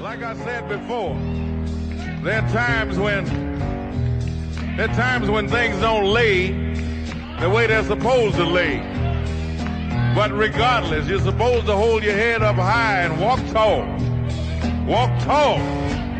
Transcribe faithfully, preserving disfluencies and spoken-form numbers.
Like I said before, there are times when there are times when things don't lay the way they're supposed to lay. But regardless, you're supposed to hold your head up high and walk tall. Walk tall.